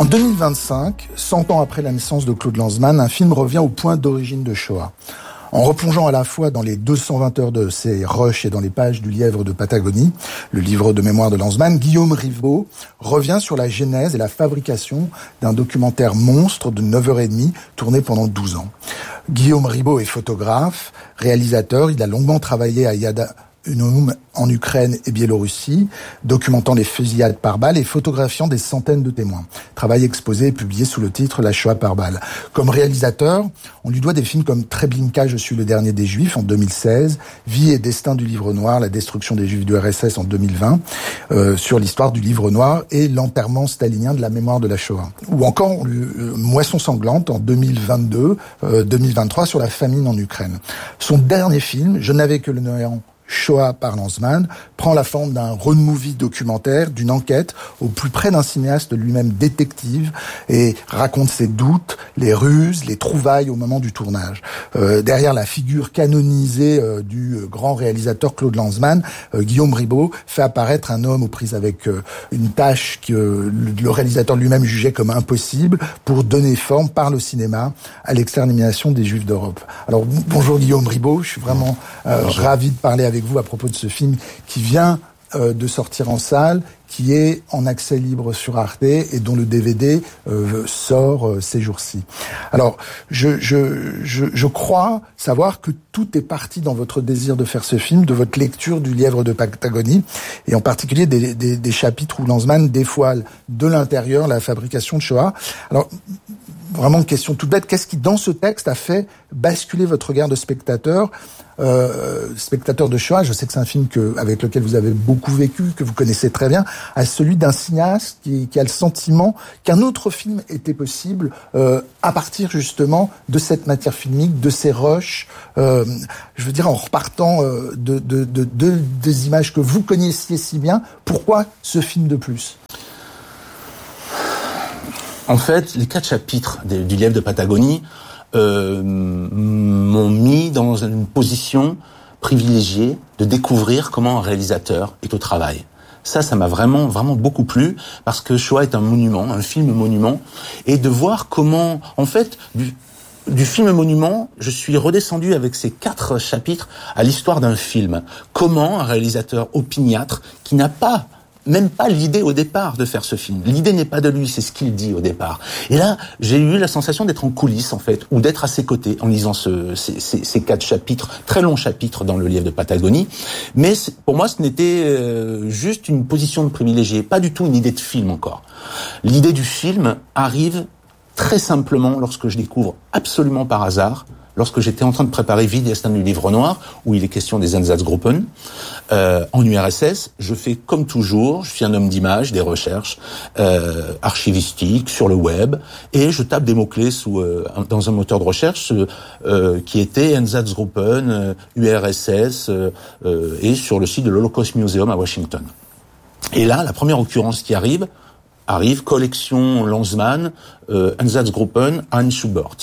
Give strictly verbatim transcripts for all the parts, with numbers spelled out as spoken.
En deux mille vingt-cinq, cent ans après la naissance de Claude Lanzmann, un film revient au point d'origine de Shoah. En replongeant à la fois dans les deux cent vingt heures de ces rushs et dans les pages du Lièvre de Patagonie, le livre de mémoire de Lanzmann, Guillaume Ribaud revient sur la genèse et la fabrication d'un documentaire monstre de neuf heures trente tourné pendant douze ans. Guillaume Ribaud est photographe, réalisateur, il a longuement travaillé à Yad Unoum en Ukraine et Biélorussie, documentant les fusillades par balles et photographiant des centaines de témoins. Travail exposé et publié sous le titre La Shoah par balle. Comme réalisateur, on lui doit des films comme Treblinka, Je suis le dernier des Juifs en deux mille seize, Vie et destin du Livre Noir, la destruction des Juifs du R S S en deux mille vingt, euh, sur l'histoire du Livre Noir et l'enterrement stalinien de la mémoire de la Shoah. Ou encore euh, Moisson sanglante en deux mille vingt-deux, euh, deux mille vingt-trois sur la famine en Ukraine. Son dernier film, Je n'avais que le néant, Shoah par Lanzmann, prend la forme d'un road movie documentaire, d'une enquête au plus près d'un cinéaste lui-même détective et raconte ses doutes, les ruses, les trouvailles au moment du tournage. Euh, derrière la figure canonisée euh, du grand réalisateur Claude Lanzmann, euh, Guillaume Ribaud fait apparaître un homme aux prises avec euh, une tâche que le, le réalisateur lui-même jugeait comme impossible pour donner forme par le cinéma à l'extermination des Juifs d'Europe. Alors bonjour Guillaume Ribaud, je suis vraiment euh, ravi de parler avec vous à propos de ce film qui vient euh, de sortir en salle, qui est en accès libre sur Arte et dont le D V D euh, sort euh, ces jours-ci. Alors, je, je, je, je crois savoir que tout est parti dans votre désir de faire ce film, de votre lecture du Lièvre de Patagonie, et en particulier des, des, des chapitres où Lanzmann dévoile de l'intérieur la fabrication de Shoah. Alors, vraiment une question toute bête, qu'est-ce qui, dans ce texte, a fait basculer votre regard de spectateur Euh, spectateur de Shoah, je sais que c'est un film que, avec lequel vous avez beaucoup vécu, que vous connaissez très bien, à celui d'un cinéaste qui, qui a le sentiment qu'un autre film était possible euh, à partir justement de cette matière filmique, de ces rushs, euh, je veux dire en repartant euh, de, de, de, de, des images que vous connaissiez si bien. Pourquoi ce film de plus ? En fait, les quatre chapitres de, du Lièvre de Patagonie Euh, m'ont mis dans une position privilégiée de découvrir comment un réalisateur est au travail. Ça, ça m'a vraiment, vraiment beaucoup plu, parce que Shoah est un monument, un film monument, et de voir comment, en fait, du, du film monument, je suis redescendu avec ces quatre chapitres à l'histoire d'un film. Comment un réalisateur opiniâtre, qui n'a pas même pas l'idée au départ de faire ce film. L'idée n'est pas de lui, c'est ce qu'il dit au départ. Et là, j'ai eu la sensation d'être en coulisses, en fait, ou d'être à ses côtés en lisant ce, ces, ces, ces quatre chapitres, très longs chapitres dans le Lièvre de Patagonie. Mais pour moi, ce n'était euh, juste une position de privilégié, pas du tout une idée de film encore. L'idée du film arrive très simplement lorsque je découvre absolument par hasard, lorsque j'étais en train de préparer Vie, destin du Livre Noir, où il est question des Einsatzgruppen, euh, en U R S S, je fais comme toujours, je suis un homme d'image, des recherches euh, archivistiques sur le web, et je tape des mots-clés sous, euh, dans un moteur de recherche euh, qui était Einsatzgruppen, euh, U R S S, euh, euh, et sur le site de l'Holocaust Museum à Washington. Et là, la première occurrence qui arrive, arrive, collection Lanzmann, euh, Einsatzgruppen, Hans Schubert.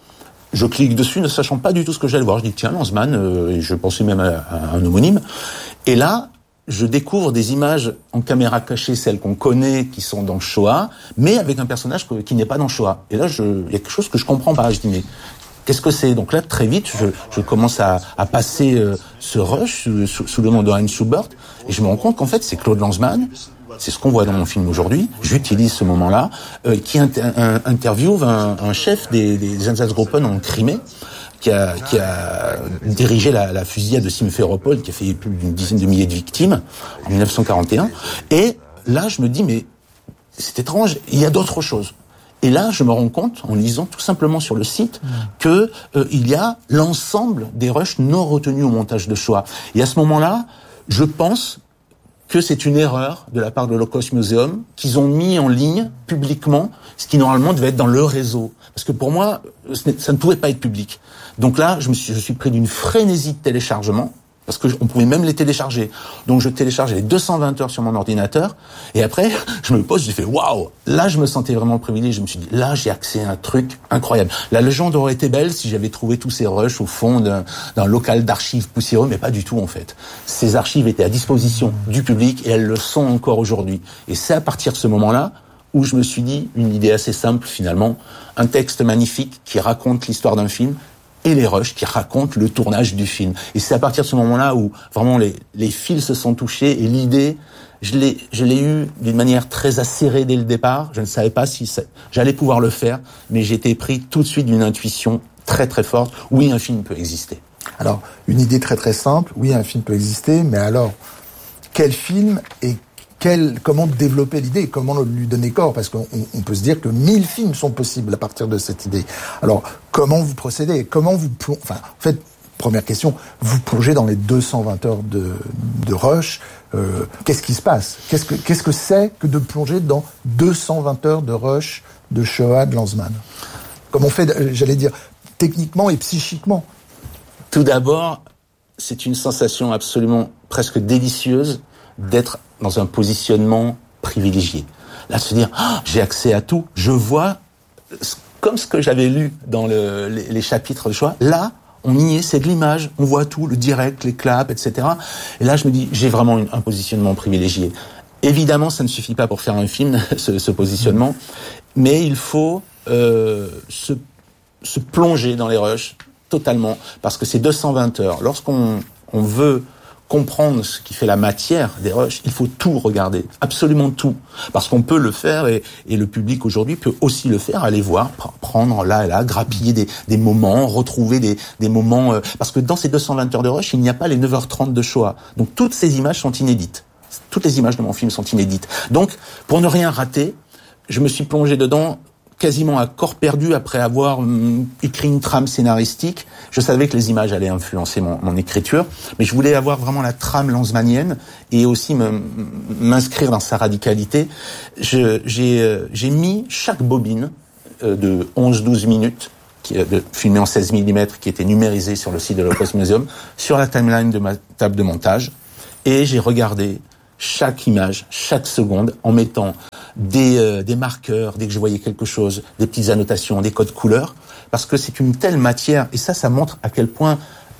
Je clique dessus, ne sachant pas du tout ce que j'allais voir. Je dis, tiens, Lanzmann, euh, et je pensais même à, à un homonyme. Et là, je découvre des images en caméra cachée, celles qu'on connaît, qui sont dans Shoah, mais avec un personnage que, qui n'est pas dans Shoah. Et là, je, il y a quelque chose que je comprends pas. Je dis, mais qu'est-ce que c'est ? Donc là, très vite, je, je commence à, à passer euh, ce rush sous, sous le nom de Hans Schubert, et je me rends compte qu'en fait, c'est Claude Lanzmann. C'est ce qu'on voit dans mon film aujourd'hui. J'utilise ce moment-là, euh, qui inter- un, interviewe un, un chef des, des Einsatzgruppen en Crimée, qui a, qui a dirigé la, la fusillade de Simferopol, qui a fait plus d'une dizaine de milliers de victimes en dix-neuf cent quarante et un. Et là, je me dis, mais c'est étrange, il y a d'autres choses. Et là, je me rends compte, en lisant tout simplement sur le site, mmh. que euh, il y a l'ensemble des rushs non retenus au montage de Shoah. Et à ce moment-là, je pense que c'est une erreur de la part de l'Holocaust Museum qu'ils ont mis en ligne publiquement ce qui normalement devait être dans le réseau. Parce que pour moi, ça ne pouvait pas être public. Donc là, je me suis, je suis pris d'une frénésie de téléchargement, parce que on pouvait même les télécharger. Donc je téléchargeais les deux cent vingt heures sur mon ordinateur, et après, je me pose, j'ai fait waouh. Là, je me sentais vraiment privilégié. Je me suis dit, là, j'ai accès à un truc incroyable. La légende aurait été belle si j'avais trouvé tous ces rushs au fond d'un, d'un local d'archives poussiéreux, mais pas du tout en fait. Ces archives étaient à disposition du public et elles le sont encore aujourd'hui. Et c'est à partir de ce moment-là où je me suis dit une idée assez simple finalement, un texte magnifique qui raconte l'histoire d'un film et les rushs qui racontent le tournage du film. Et c'est à partir de ce moment-là où vraiment les, les fils se sont touchés et l'idée, je l'ai, je l'ai eue d'une manière très acérée dès le départ. Je ne savais pas si ça, j'allais pouvoir le faire, mais j'ai été pris tout de suite d'une intuition très très forte. Oui, un film peut exister. Alors, une idée très très simple. Oui, un film peut exister, mais alors, quel film et quel, comment développer l'idée, comment lui donner corps, parce qu'on on peut se dire que mille films sont possibles à partir de cette idée. Alors, comment vous procédez? Comment vous plongez, enfin, en fait, première question, vous plongez dans les deux cent vingt heures de, de rush, euh, qu'est-ce qui se passe? Qu'est-ce que, qu'est-ce que c'est que de plonger dans deux cent vingt heures de rush de Shoah, de Lanzmann? Comment on fait, j'allais dire, techniquement et psychiquement? Tout d'abord, c'est une sensation absolument presque délicieuse d'être dans un positionnement privilégié. Là, de se dire, oh, j'ai accès à tout, je vois, comme ce que j'avais lu dans le, les, les chapitres de Shoah, là, on y est, c'est de l'image, on voit tout, le direct, les claps, et cetera. Et là, je me dis, j'ai vraiment une, un positionnement privilégié. Évidemment, ça ne suffit pas pour faire un film, ce, ce positionnement, mais il faut euh, se, se plonger dans les rushs totalement, parce que c'est deux cent vingt heures. Lorsqu'on on veut comprendre ce qui fait la matière des rushs, il faut tout regarder, absolument tout, parce qu'on peut le faire et, et le public aujourd'hui peut aussi le faire, aller voir, pr- prendre là et là, grappiller des, des moments, retrouver des, des moments, euh, parce que dans ces deux cent vingt heures de rush, il n'y a pas les neuf heures trente de Shoah, donc toutes ces images sont inédites, toutes les images de mon film sont inédites. Donc, pour ne rien rater, je me suis plongé dedans quasiment à corps perdu après avoir hum, écrit une trame scénaristique. Je savais que les images allaient influencer mon, mon écriture, mais je voulais avoir vraiment la trame lanzmannienne et aussi me, m'inscrire dans sa radicalité. Je, j'ai, euh, j'ai mis chaque bobine euh, de onze douze minutes, qui, euh, de, filmée en seize millimètres, qui était numérisée sur le site de l'Holocaust Museum, sur la timeline de ma table de montage, et j'ai regardé chaque image, chaque seconde, en mettant des, euh, des marqueurs, dès que je voyais quelque chose, des petites annotations, des codes couleurs, parce que c'est une telle matière, et ça, ça montre à quel point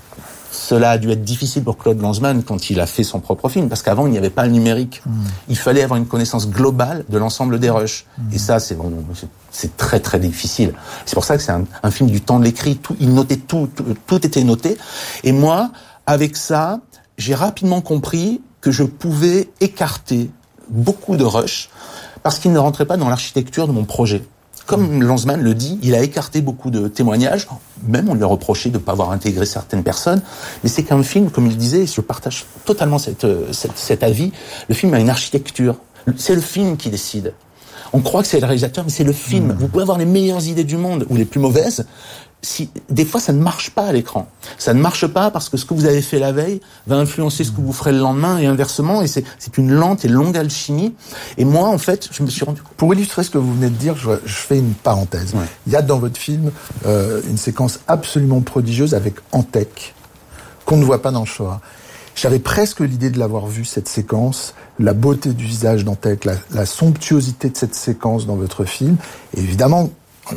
cela a dû être difficile pour Claude Lanzmann quand il a fait son propre film, parce qu'avant, il n'y avait pas le numérique. Mmh. Il fallait avoir une connaissance globale de l'ensemble des rushs. Mmh. Et ça, c'est, bon, c'est, c'est très, très difficile. C'est pour ça que c'est un, un film du temps de l'écrit. Tout, il notait tout, tout, tout était noté. Et moi, avec ça, j'ai rapidement compris que je pouvais écarter beaucoup de rushs parce qu'ils ne rentraient pas dans l'architecture de mon projet. Comme Lanzmann le dit, il a écarté beaucoup de témoignages, même on lui a reproché de ne pas avoir intégré certaines personnes, mais c'est qu'un film, comme il disait, je partage totalement cette, cette, cet avis, le film a une architecture. C'est le film qui décide. On croit que c'est le réalisateur, mais c'est le film. Mmh. Vous pouvez avoir les meilleures idées du monde, ou les plus mauvaises, si, des fois, ça ne marche pas à l'écran. Ça ne marche pas parce que ce que vous avez fait la veille va influencer ce que vous ferez le lendemain et inversement. Et c'est, c'est une lente et longue alchimie. Et moi, en fait, je me suis rendu compte. Pour illustrer ce que vous venez de dire, je, je fais une parenthèse. Ouais. Il y a dans votre film euh, une séquence absolument prodigieuse avec Antec, qu'on ne voit pas dans Shoah. J'avais presque l'idée de l'avoir vue, cette séquence, la beauté du visage d'Antec, la, la somptuosité de cette séquence dans votre film. Et évidemment,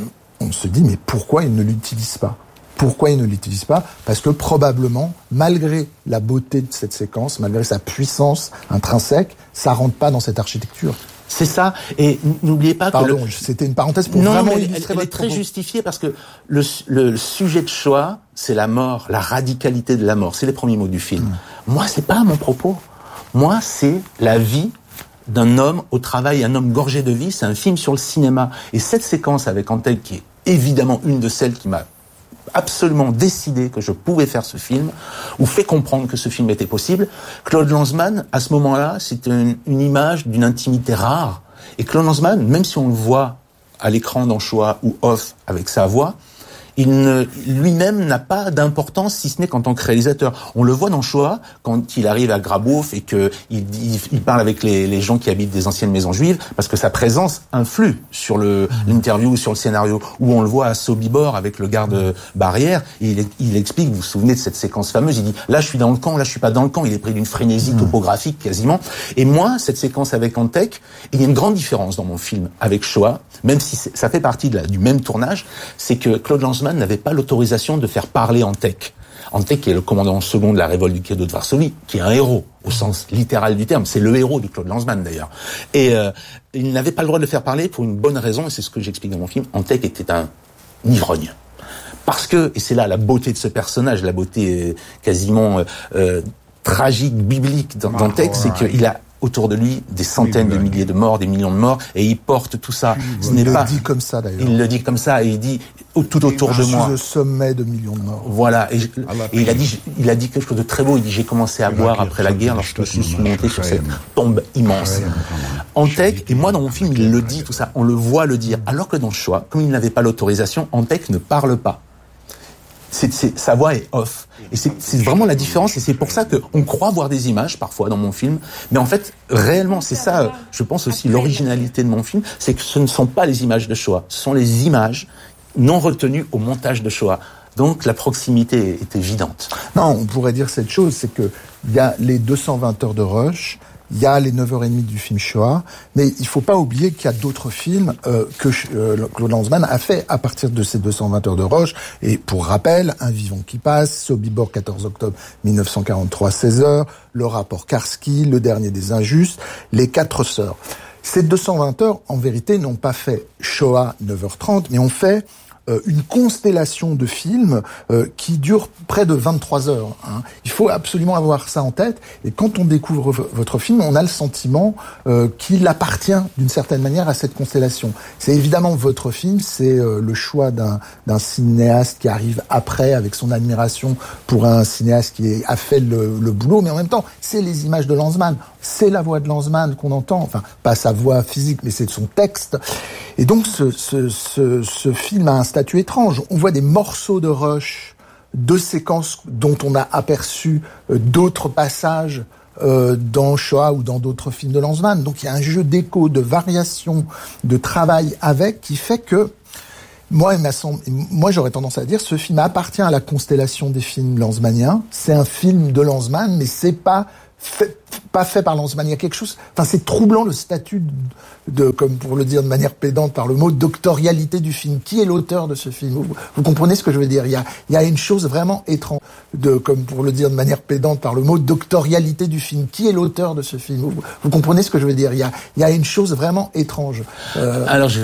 on se dit, mais pourquoi il ne l'utilise pas? Pourquoi il ne l'utilise pas? Parce que probablement, malgré la beauté de cette séquence, malgré sa puissance intrinsèque, ça rentre pas dans cette architecture. C'est ça. Et n'oubliez pas Pardon, que... Le... c'était une parenthèse pour non, vraiment elle, illustrer elle, elle votre est très propos. justifiée parce que le, le, le sujet de Shoah, c'est la mort, la radicalité de la mort. C'est les premiers mots du film. Mmh. Moi, c'est pas mon propos. Moi, c'est la vie d'un homme au travail, un homme gorgé de vie. C'est un film sur le cinéma. Et cette séquence avec Antec, qui est évidemment une de celles qui m'a absolument décidé que je pouvais faire ce film, ou fait comprendre que ce film était possible, Claude Lanzmann, à ce moment-là, c'était une, une image d'une intimité rare. Et Claude Lanzmann, même si on le voit à l'écran dans Shoah ou off avec sa voix, il ne, lui-même n'a pas d'importance si ce n'est qu'en tant que réalisateur. On le voit dans Shoah, quand il arrive à Grabouf et qu'il il, il parle avec les, les gens qui habitent des anciennes maisons juives, parce que sa présence influe sur le, l'interview, sur le scénario, où on le voit à Sobibor avec le garde barrière, et il, il explique, vous vous souvenez de cette séquence fameuse, il dit, là je suis dans le camp, là je suis pas dans le camp, il est pris d'une frénésie topographique quasiment. Et moi, cette séquence avec Antec, il y a une grande différence dans mon film avec Shoah, même si ça fait partie de la, du même tournage, c'est que Claude Lanzmann n'avait pas l'autorisation de faire parler Antec. Antec qui est le commandant second de la révolte du ghetto de Varsovie, qui est un héros au sens littéral du terme. C'est le héros de Claude Lanzmann d'ailleurs. Et euh, il n'avait pas le droit de le faire parler pour une bonne raison, et c'est ce que j'explique dans mon film. Antec était un ivrogne. Parce que, et c'est là la beauté de ce personnage, la beauté quasiment euh, tragique, biblique d'Antec, c'est qu'il a autour de lui des centaines de milliers de morts, des millions de morts, et il porte tout ça. Ce n'est pas... Il le dit comme ça d'ailleurs. Il le dit comme ça, et il dit tout autour de moi. Je suis au sommet de millions de morts. Voilà, et, je, et il a dit, il a dit quelque chose de très beau. Il dit j'ai commencé à boire après la guerre lorsque je suis monté sur cette tombe immense. Antec, et moi dans mon film il le dit tout ça, on le voit le dire, alors que dans le Shoah, comme il n'avait pas l'autorisation, Antec ne parle pas. C'est, c'est, sa voix est off. Et c'est, c'est vraiment la différence, et c'est pour ça qu'on croit voir des images, parfois, dans mon film, mais en fait, réellement, c'est ça, je pense aussi, l'originalité de mon film, c'est que ce ne sont pas les images de Shoah, ce sont les images non retenues au montage de Shoah. Donc, la proximité est évidente. Non, on pourrait dire cette chose, c'est que il y a les deux cent vingt heures de rush, il y a les neuf heures trente du film Shoah, mais il faut pas oublier qu'il y a d'autres films euh, que euh, Claude Lanzmann a fait à partir de ces deux cent vingt heures de rush. Et pour rappel, Un vivant qui passe, Sobibor, quatorze octobre mille neuf cent quarante-trois, seize heures, Le rapport Karski, Le dernier des injustes, Les quatre sœurs. Ces deux cent vingt heures, en vérité, n'ont pas fait Shoah neuf heures trente, mais ont fait une constellation de films euh, qui dure près de vingt-trois heures. Hein. Il faut absolument avoir ça en tête. Et quand on découvre v- votre film, on a le sentiment euh, qu'il appartient d'une certaine manière à cette constellation. C'est évidemment votre film, c'est euh, le choix d'un, d'un cinéaste qui arrive après avec son admiration pour un cinéaste qui est, a fait le, le boulot, mais en même temps, c'est les images de Lanzmann. C'est la voix de Lanzmann qu'on entend, enfin, pas sa voix physique, mais c'est son texte. Et donc, ce, ce, ce, ce film a un statut étrange. On voit des morceaux de rush, de séquences dont on a aperçu euh, d'autres passages euh, dans Shoah ou dans d'autres films de Lanzmann. Donc, il y a un jeu d'écho, de variation, de travail avec, qui fait que moi, il m'a semblé, moi, j'aurais tendance à dire, ce film appartient à la constellation des films lanzmanniens. C'est un film de Lanzmann, mais c'est pas fait, pas fait par Lanzmann. Il y a quelque chose, enfin, c'est troublant le statut de, de, comme pour le dire de manière pédante par le mot, doctorialité du film. Qui est l'auteur de ce film? Vous, vous comprenez ce que je veux dire? Il y a, il y a une chose vraiment étrange de, comme pour le dire de manière pédante par le mot, doctorialité du film. Qui est l'auteur de ce film? Vous, vous comprenez ce que je veux dire? Il y a, il y a une chose vraiment étrange. Euh... Alors, je